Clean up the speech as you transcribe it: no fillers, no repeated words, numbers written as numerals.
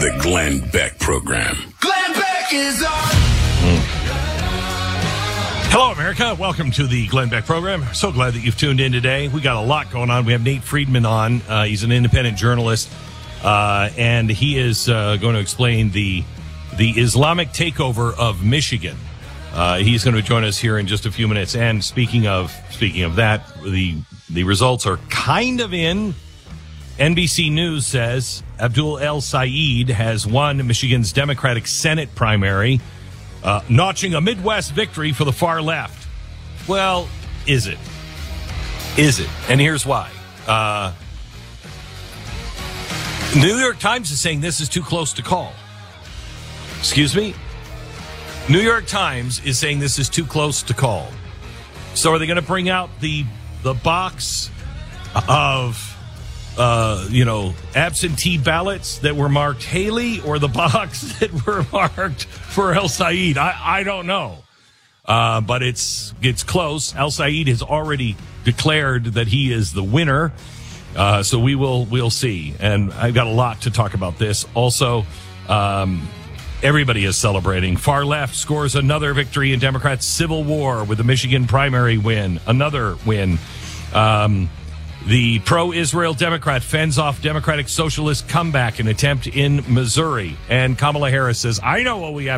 The Glenn Beck Program. Glenn Beck is on. Hello, America. Welcome to the Glenn Beck Program. So glad that you've tuned in today. We got a lot going on. We have Nate Friedman on. He's an independent journalist, and he is going to explain the Islamic takeover of Michigan. He's going to join us here in just a few minutes. And speaking of that, the results are kind of in. NBC News says Abdul El Sayed has won Michigan's Democratic Senate primary, notching a Midwest victory for the far left. Well, is it? Is it? And here's why. The New York Times is saying this is too close to call. Excuse me? New York Times is saying this is too close to call. So are they going to bring out the box of absentee ballots that were marked Haley, or the box that were marked for El Sayed? I don't know. But it's close. El Sayed has already declared that he is the winner. So we'll see. And I've got a lot to talk about this. Also, everybody is celebrating. Far left scores another victory in Democrats' civil war with the Michigan primary win. Another win. The pro-Israel Democrat fends off Democratic Socialist comeback and attempt in Missouri. And Kamala Harris says, I know what we have